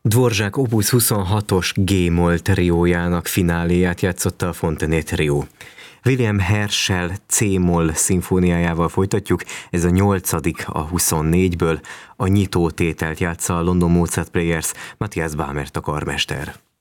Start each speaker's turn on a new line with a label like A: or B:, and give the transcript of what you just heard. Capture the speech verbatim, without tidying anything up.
A: Dvorak Opus huszonhatos G-moll triójának fináléját játszotta a Fontané Trio. William Herschel C-moll szimfóniájával folytatjuk, ez a nyolcadik a huszonnégyből, a nyitótételt játsza a London Mozart Players, Matthias Bamert a karmester.